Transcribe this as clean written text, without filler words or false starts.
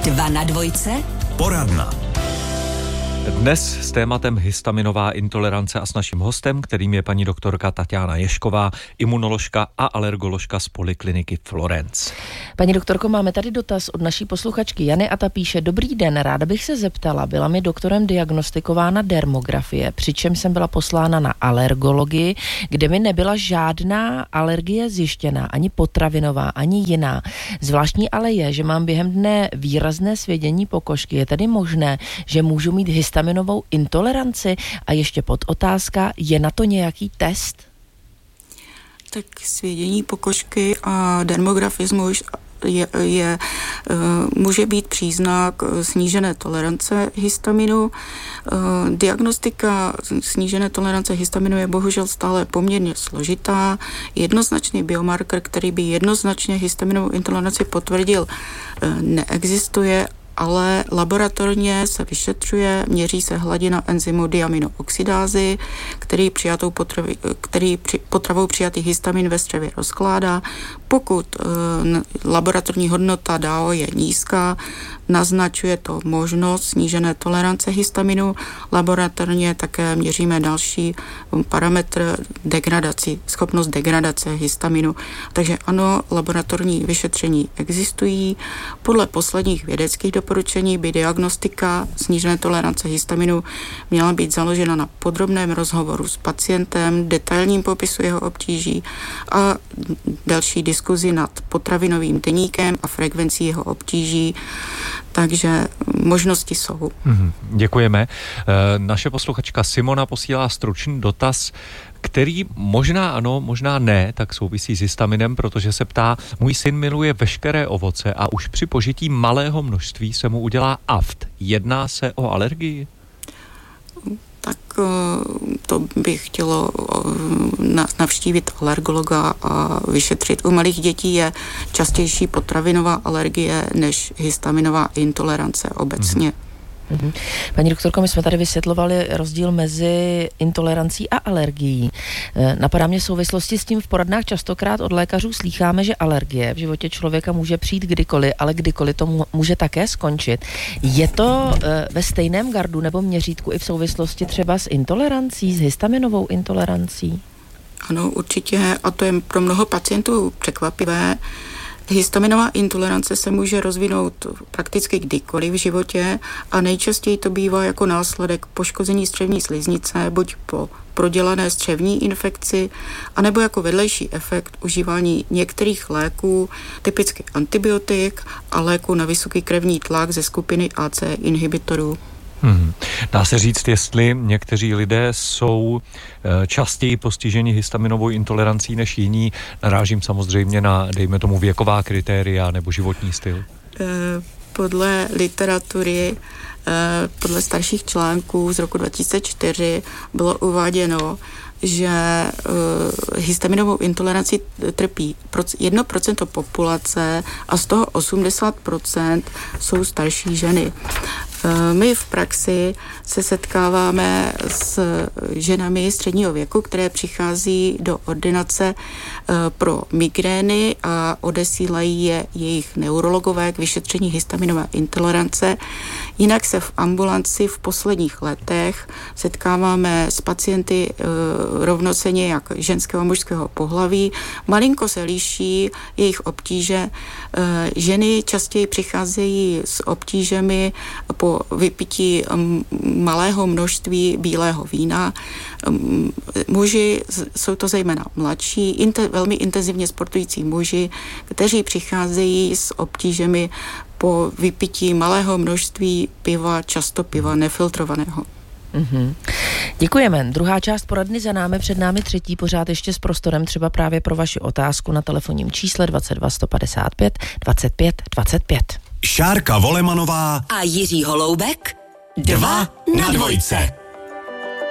2 na dvojce. Poradna. Dnes s tématem histaminová intolerance a s naším hostem, kterým je paní doktorka Taťána Ježková, imunoložka a alergoložka z polikliniky Florence. Paní doktorko, máme tady dotaz od naší posluchačky Jany a ta píše: Dobrý den, ráda bych se zeptala, byla mi doktorem diagnostikována dermografie, přičemž jsem byla poslána na alergologii, kde mi nebyla žádná alergie zjištěná, ani potravinová, ani jiná. Zvláštní ale je, že mám během dne výrazné svědění pokožky. Je tedy možné, že můžu mít histaminovou intoleranci? A ještě podotázka, je na to nějaký test? Tak svědění pokožky a dermografismus může být příznak snížené tolerance histaminu. Diagnostika snížené tolerance histaminu je bohužel stále poměrně složitá. Jednoznačný biomarker, který by jednoznačně histaminovou intoleranci potvrdil, neexistuje, ale laboratorně se vyšetřuje, měří se hladina enzymu diaminooxidázy, který potravou přijatý histamin ve střevě rozkládá. Pokud laboratorní hodnota DAO je nízká, naznačuje to možnost snížené tolerance histaminu. Laboratorně také měříme další parametr schopnost degradace histaminu. Takže ano, laboratorní vyšetření existují. Podle posledních vědeckých doporučení by diagnostika snížené tolerance histaminu měla být založena na podrobném rozhovoru s pacientem, detailním popisu jeho obtíží a další diskuzi nad potravinovým deníkem a frekvencí jeho obtíží. Takže možnosti jsou. Děkujeme. Naše posluchačka Simona posílá stručný dotaz, který možná ano, možná ne, tak souvisí s histaminem, protože se ptá: můj syn miluje veškeré ovoce a už při požití malého množství se mu udělá aft. Jedná se o alergii? Tak to bych chtělo navštívit alergologa a vyšetřit. U malých dětí je častější potravinová alergie než histaminová intolerance obecně. Paní doktorko, my jsme tady vysvětlovali rozdíl mezi intolerancí a alergií. Napadá mě v souvislosti s tím, v poradnách častokrát od lékařů slýcháme, že alergie v životě člověka může přijít kdykoliv, ale kdykoliv to může také skončit. Je to ve stejném gardu nebo měřítku i v souvislosti třeba s intolerancí, s histaminovou intolerancí? Ano, určitě, a to je pro mnoho pacientů překvapivé. Histaminová intolerance se může rozvinout prakticky kdykoliv v životě a nejčastěji to bývá jako následek poškození střevní sliznice, buď po prodělané střevní infekci, anebo jako vedlejší efekt užívání některých léků, typicky antibiotik a léků na vysoký krevní tlak ze skupiny AC inhibitorů. Dá se říct, jestli někteří lidé jsou častěji postiženi histaminovou intolerancí než jiní? Narážím samozřejmě na, dejme tomu, věková kritéria nebo životní styl. Podle literatury, podle starších článků z roku 2004 bylo uváděno, že histaminovou intoleranci trpí 1% populace a z toho 80% jsou starší ženy. My v praxi se setkáváme s ženami středního věku, které přichází do ordinace pro migrény a odesílají je jejich neurologové k vyšetření histaminové intolerance. Jinak se v ambulanci v posledních letech setkáváme s pacienty rovnocenně jak ženského a mužského pohlaví. Malinko se liší jejich obtíže. Ženy častěji přicházejí s obtížemi po vypití malého množství bílého vína. Muži jsou to zejména mladší, velmi intenzivně sportující muži, kteří přicházejí s obtížemi po vypití malého množství piva, často piva nefiltrovaného. Děkujeme. Druhá část poradny za námi, před námi třetí, pořád ještě s prostorem třeba právě pro vaši otázku na telefonním čísle 22 155 25 25. Šárka Volemanová a Jiří Holoubek 2 na dvojce.